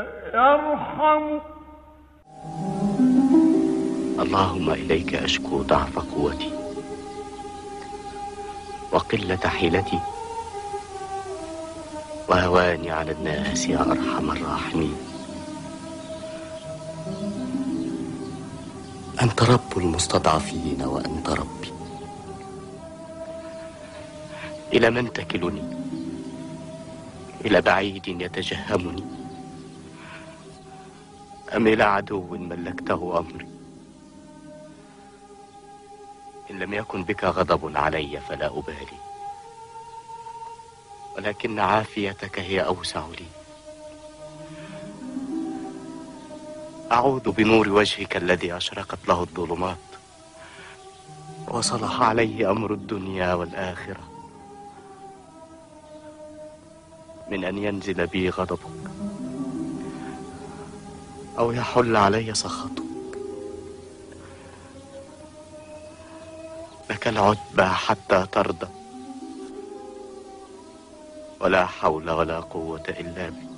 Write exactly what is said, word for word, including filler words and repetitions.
يرحم. اللهم إليك أشكو ضعف قوتي وقلة حيلتي وهواني على الناس يا أرحم الراحمين. أنت رب المستضعفين وأنت ربي. إلى من تكلني؟ إلى بعيد يتجهمني أم إلى عدو ملكته أمري؟ إن لم يكن بك غضب علي فلا أبالي، ولكن عافيتك هي أوسع لي. أعوذ بنور وجهك الذي أشرقت له الظلمات وصلح عليه أمر الدنيا والآخرة من أن ينزل بي غضبك أو يحل علي سخطك. لك العتبى حتى ترضى، ولا حول ولا قوة إلا بك.